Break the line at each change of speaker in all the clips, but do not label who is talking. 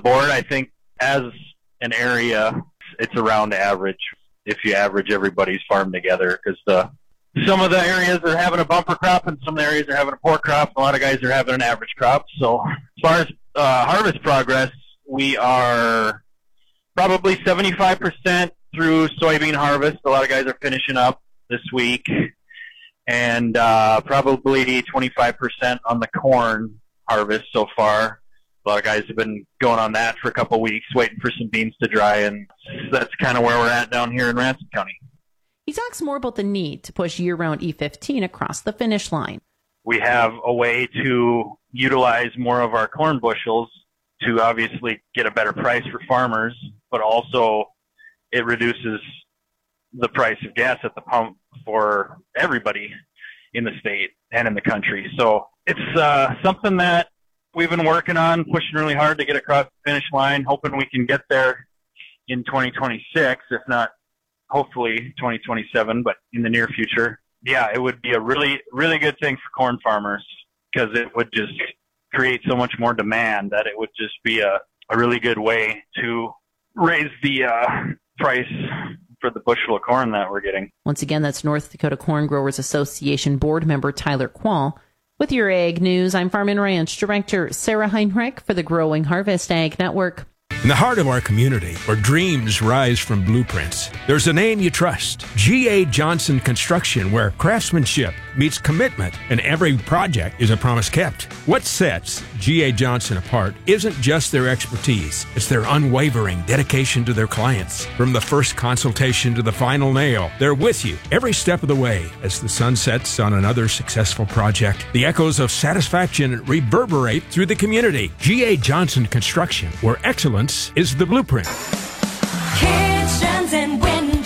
board, I think as an area, it's around average if you average everybody's farm together, because some of the areas are having a bumper crop and some of the areas are having a poor crop. A lot of guys are having an average crop. So as far as harvest progress, we are probably 75% through soybean harvest. A lot of guys are finishing up this week, and probably 25% on the corn harvest so far. A lot of guys have been going on that for a couple of weeks, waiting for some beans to dry, and that's kind of where we're at down here in Ransom County.
He talks more about the need to push year-round E15 across the finish line.
We have a way to utilize more of our corn bushels to obviously get a better price for farmers, but also it reduces the price of gas at the pump for everybody in the state and in the country. So it's something that we've been working on, pushing really hard to get across the finish line, hoping we can get there in 2026, if not hopefully 2027, but in the near future. Yeah, it would be a really, really good thing for corn farmers, because it would just create so much more demand that it would just be a really good way to raise the price for the bushel of corn that we're getting.
Once again, that's North Dakota Corn Growers Association board member Tyler Quall. With your Ag News, I'm Farm and Ranch Director Sarah Heinrich for the Growing Harvest Ag Network.
In the heart of our community, where dreams rise from blueprints, there's a name you trust. G.A. Johnson Construction, where craftsmanship meets commitment and every project is a promise kept. What sets G.A. Johnson apart isn't just their expertise, it's their unwavering dedication to their clients. From the first consultation to the final nail, they're with you every step of the way. As the sun sets on another successful project, the echoes of satisfaction reverberate through the community. G.A. Johnson Construction, where excellence is the blueprint.
Kitchens and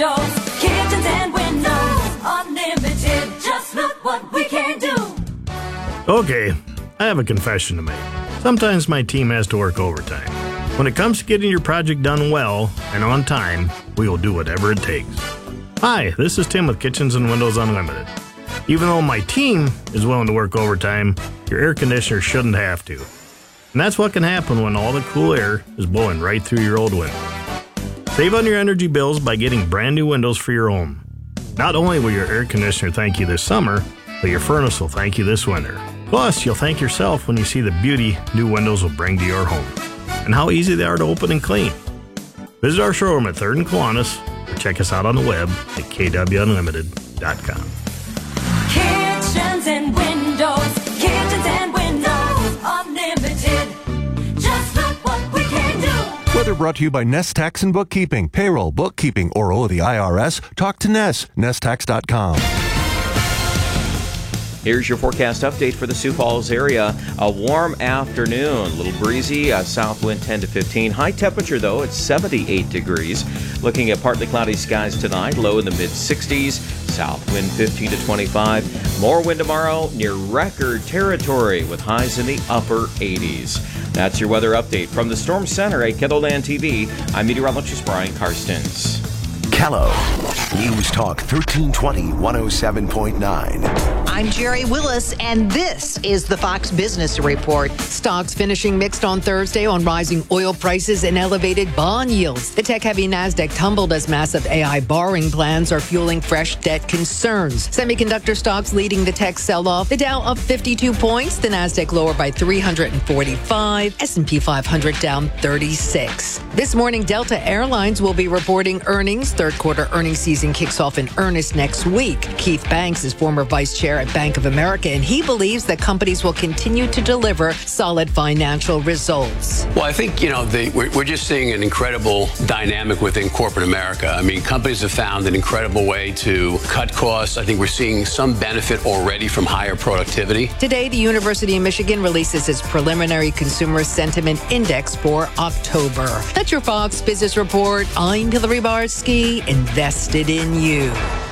windows, unlimited. Just look what we can do.
Okay, I have a confession to make. Sometimes my team has to work overtime. When it comes to getting your project done well and on time, we will do whatever it takes. Hi, this is Tim with Kitchens and Windows Unlimited. Even though my team is willing to work overtime, your air conditioner shouldn't have to. And that's what can happen when all the cool air is blowing right through your old window. Save on your energy bills by getting brand new windows for your home. Not only will your air conditioner thank you this summer, but your furnace will thank you this winter. Plus, you'll thank yourself when you see the beauty new windows will bring to your home and how easy they are to open and clean. Visit our showroom at 3rd and Kiwanis or check us out on the web at kwunlimited.com.
Kitchens and windows, unlimited. Just look what we can do.
Weather brought to you by Nest Tax and Bookkeeping. Payroll, bookkeeping, or owe the IRS? Talk to Nest. nesttax.com.
Here's your forecast update for the Sioux Falls area. A warm afternoon, a little breezy, south wind 10 to 15. High temperature, though, it's 78 degrees. Looking at partly cloudy skies tonight, low in the mid-60s. South wind 15 to 25. More wind tomorrow near record territory with highs in the upper 80s. That's your weather update from the Storm Center at KELOLAND TV. I'm meteorologist Brian Karstens.
KELO News Talk 1320 107.9.
I'm Jerry Willis, and this is the Fox Business Report. Stocks finishing mixed on Thursday on rising oil prices and elevated bond yields. The tech-heavy Nasdaq tumbled as massive AI borrowing plans are fueling fresh debt concerns. Semiconductor stocks leading the tech sell-off. The Dow up 52 points, the Nasdaq lower by 345, S&P 500 down 36. This morning, Delta Airlines will be reporting earnings. Third quarter earnings season kicks off in earnest next week. Keith Banks is former vice chair at Bank of America, and he believes that companies will continue to deliver solid financial results.
Well, I think, we're just seeing an incredible dynamic within corporate America. I mean, companies have found an incredible way to cut costs. I think we're seeing some benefit already from higher productivity.
Today, the University of Michigan releases its preliminary consumer sentiment index for October. That's your Fox Business Report. I'm Hillary Barsky, invested in you.